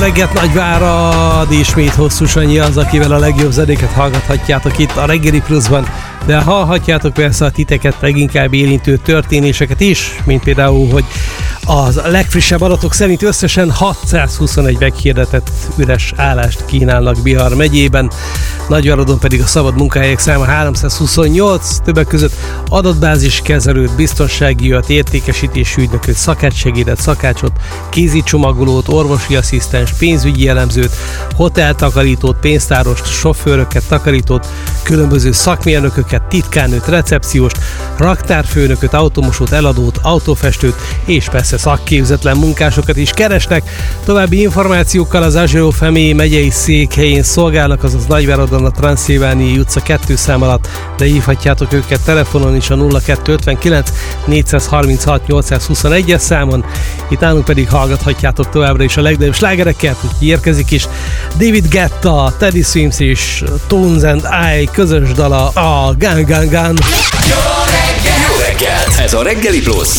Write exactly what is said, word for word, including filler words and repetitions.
Reggelt Nagyvárad, ismét Hosszú Sanyi az, akivel a legjobb zenéket hallgathatjátok itt a Reggeli Pluszban, de hallhatjátok persze a titeket leginkább érintő történéseket is, mint például, hogy az legfrissebb adatok szerint összesen hatszázhuszonegy meghirdetett üres állást kínálnak Bihar megyében, Nagyváradon pedig a szabad munkahelyek száma háromszázhuszonnyolc, többek között adatbázis kezelőt, biztonsági öt, értékesítési ügynököt, szakácssegédet, szakácsot, kézi csomagolót, orvosi asszisztens, pénzügyi elemzőt, hoteltakarítót, pénztárost, sofőröket, takarítót, különböző szakmérnököket, titkárnőt, recepcióst, raktárfőnököt, automosót, eladót, autófestőt és persze szakképzetlen munkásokat is keresnek. További információkkal az Azero Family megyei székhelyén szolgálnak, azaz Nagyváradon a Transzilvániai utca kettő szám alatt, de hívhatjátok őket telefonon is a nulla kettő ötvenkilenc négyszázharminchat nyolcszázhuszonegyes számon. Itt nálunk pedig hallgathatjátok továbbra is a legnagyobb slágereket, úgyhogy érkezik is David Guetta, Teddy Swims és Tones and I közös dala, a Gun Gun Gun. Jó reggel! Jó reggel! Ez a Reggeli Plusz.